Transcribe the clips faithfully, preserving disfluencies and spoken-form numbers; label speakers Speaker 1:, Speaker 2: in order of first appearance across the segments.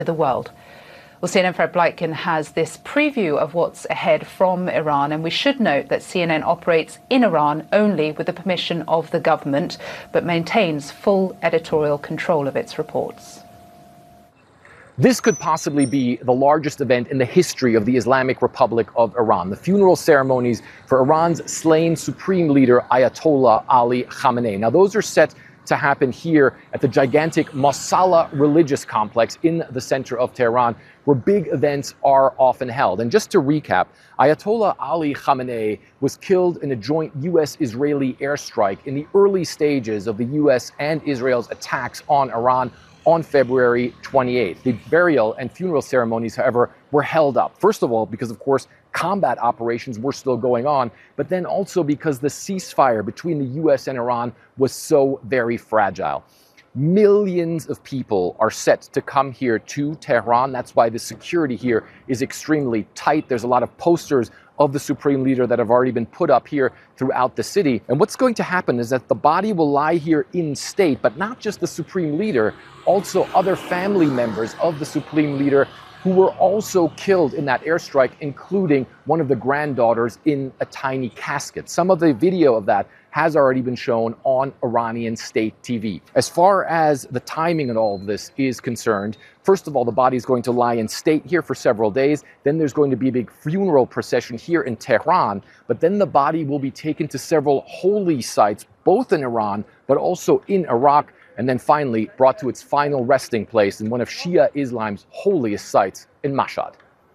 Speaker 1: the world. Well, C N N Fred Blightkin has this preview of what's ahead from Iran, and we should note that C N N operates in Iran only with the permission of the government, but maintains full editorial control of its reports.
Speaker 2: This could possibly be the largest event in the history of the Islamic Republic of Iran, the funeral ceremonies for Iran's slain supreme leader, Ayatollah Ali Khamenei. Now, those are set to happen here at the gigantic Mosalla religious complex in the center of Tehran, where big events are often held. And just to recap, Ayatollah Ali Khamenei was killed in a joint U S Israeli airstrike in the early stages of the U S and Israel's attacks on Iran on February twenty-eighth. The burial and funeral ceremonies, however, were held up. First of all, because, of course, combat operations were still going on, but then also because the ceasefire between the U S and Iran was so very fragile. Millions of people are set to come here to Tehran. That's why the security here is extremely tight. There's a lot of posters of the supreme leader that have already been put up here throughout the city. And what's going to happen is that the body will lie here in state, but not just the supreme leader, also other family members of the supreme leader who were also killed in that airstrike, including one of the granddaughters in a tiny casket. Some of the video of that has already been shown on Iranian state T V. As far as the timing of all of this is concerned, first of all, the body is going to lie in state here for several days. Then there's going to be a big funeral procession here in Tehran. But then the body will be taken to several holy sites, both in Iran, but also in Iraq. And then finally brought to its final resting place in one of Shia Islam's holiest sites in Mashhad.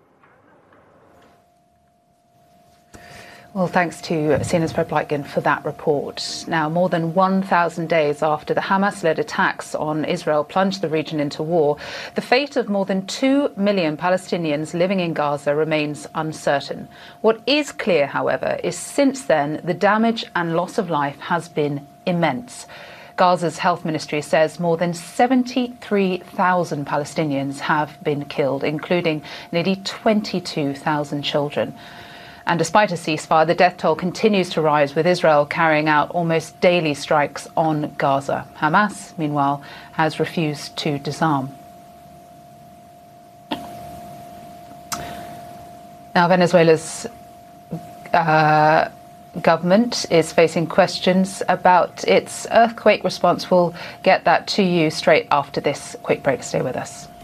Speaker 1: Well, thanks to C N N's Fred Blightkin for that report. Now, more than one thousand days after the Hamas-led attacks on Israel plunged the region into war, the fate of more than two million Palestinians living in Gaza remains uncertain. What is clear, however, is since then, the damage and loss of life has been immense. Gaza's health ministry says more than seventy-three thousand Palestinians have been killed, including nearly twenty-two thousand children. And despite a ceasefire, the death toll continues to rise, with Israel carrying out almost daily strikes on Gaza. Hamas, meanwhile, has refused to disarm. Now, Venezuela's uh, government is facing questions about its earthquake response. We'll get that to you straight after this quick break. Stay with us.